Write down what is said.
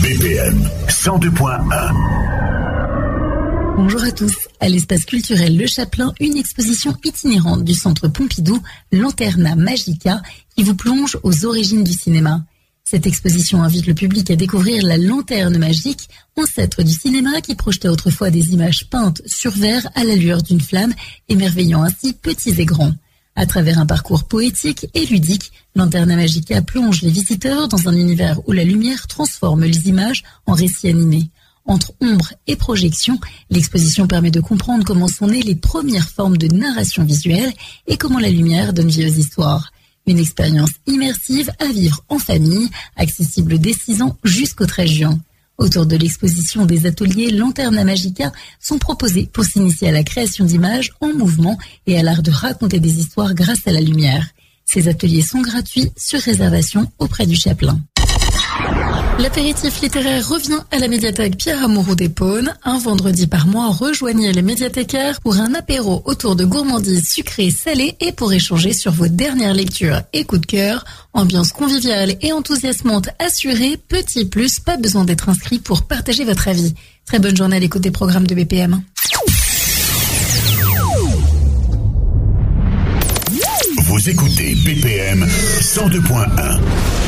BPM 102.1. Bonjour à tous. À l'espace culturel Le Chapelain, une exposition itinérante du Centre Pompidou, Lanterna Magica, qui vous plonge aux origines du cinéma. Cette exposition invite le public à découvrir la lanterne magique, ancêtre du cinéma qui projetait autrefois des images peintes sur verre à la lueur d'une flamme, émerveillant ainsi petits et grands. À travers un parcours poétique et ludique, Lanterna Magica plonge les visiteurs dans un univers où la lumière transforme les images en récits animés. Entre ombre et projection, l'exposition permet de comprendre comment sont nées les premières formes de narration visuelle et comment la lumière donne vie aux histoires. Une expérience immersive à vivre en famille, accessible dès 6 ans jusqu'au 13 juin. Autour de l'exposition, des ateliers Lanterna Magica sont proposés pour s'initier à la création d'images en mouvement et à l'art de raconter des histoires grâce à la lumière. Ces ateliers sont gratuits sur réservation auprès du Chapelain. L'apéritif littéraire revient à la médiathèque Pierre Amouroux des Paunes. Un vendredi par mois, rejoignez les médiathécaires pour un apéro autour de gourmandises sucrées, salées et pour échanger sur vos dernières lectures et coups de cœur. Ambiance conviviale et enthousiasmante assurée. Petit plus, pas besoin d'être inscrit pour partager votre avis. Très bonne journée à l'écoute des programmes de BPM. Vous écoutez BPM 102.1.